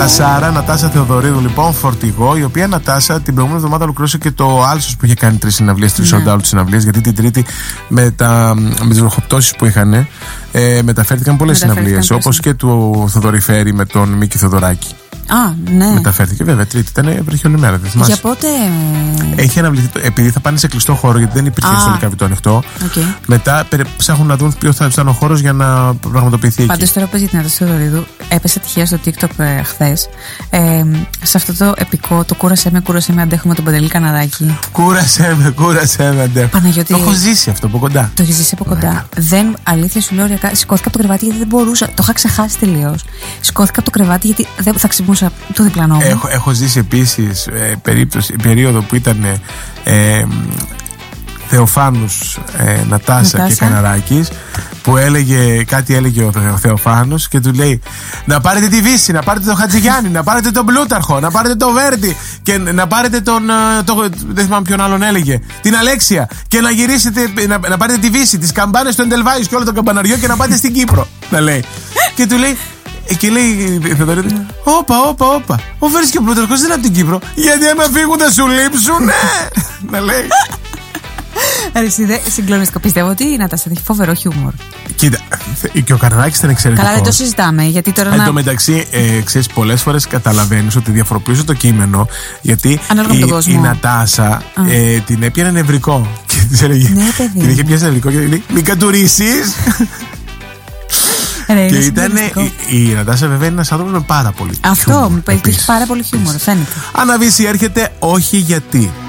Νατασάρα, Νατάσα Θεοδωρίδου, λοιπόν, Φορτηγό, η οποία Νατάσα την προηγούμενη εβδομάδα ολοκλήρωσε και το Άλσος που είχε κάνει 3 συναυλίες, 3 sold out συναυλίες, γιατί την Τρίτη με τις βροχοπτώσεις που είχαν μεταφέρθηκαν πολλές συναυλίες, όπως και του Θοδωρηφέρη με τον Μίκη Θοδωράκη. Α, ναι. Μεταφέρθηκε, βέβαια, Τρίτη ήταν βροχιολημέρα, δεν θυμάσαι. Για πότε. Έχει αναβληθεί, επειδή θα πάνε σε κλειστό χώρο, γιατί δεν υπήρχε ιστορικά βιτό ανοιχτό. Okay. Μετά ψάχνουν να δουν ποιο θα ήταν ο χώρος για να πραγματοποιηθεί εκεί. Πάντως τώρα πες για την Νατάσα Θεοδωρίδου, έπεσε τυχαία στο TikTok χθες. Σε αυτό το επικό, το κούρασέ με, αντέχω με τον Παντελή Καναδάκη. Κούρασέ με, αντέχω. Παναγιώτη, το έχω ζήσει αυτό από κοντά. Το έχει ζήσει από κοντά. Δεν, αλήθεια σου λέω, σηκώθηκα από το κρεβάτι γιατί δεν μπορούσα. Το είχα ξεχάσει τελείως. Σηκώθηκα από το κρεβάτι γιατί δεν θα ξυπνούσα το διπλανό μου. Έχω ζήσει επίσης περίοδο που ήταν Θεοφάνους, Νατάσα και Καναράκης, που κάτι έλεγε ο Θεοφάνους και του λέει να πάρετε τη Βύση, να πάρετε τον Χατζηγιάννη, να πάρετε τον Πλούταρχο, να πάρετε τον Βέρτη και να πάρετε δεν θυμάμαι ποιον άλλον έλεγε, την Αλέξια, και να γυρίσετε, να πάρετε τη Βύση, τις καμπάνες του Εντελβάης και όλο το καμπαναριό και να πάτε στην Κύπρο, να λέει. Και του λέει, και λέει η Θεοδωρίδου, όπα, ο Βέρτης και ο Πλούταρχος δεν είναι από την Κύπρο, γιατί άμα φύγουν θα σου λείψουν, να λέει. Συγκλονιστικό. Πιστεύω ότι η Νατάσα έχει φοβερό χιούμορ. Κοίτα, και ο Καναδάκης ήταν εξαιρετικός. Καλά, δεν το συζητάμε. Γιατί τώρα εν τω μεταξύ, ξέρεις, πολλές φορές καταλαβαίνεις ότι διαφοροποιούσε το κείμενο, γιατί η Νατάσα την έπιανε νευρικό. Και της έλεγε. Ναι, παιδί. Την είχε πιάσει νευρικό και την λέει, μην κατουρίσεις. Και ήταν. Η Νατάσα, βέβαια, είναι ένας άνθρωπος με πάρα πολύ. Αυτό μου έχει πάρα πολύ χιούμορ, φαίνεται. Αναβίση έρχεται, όχι γιατί.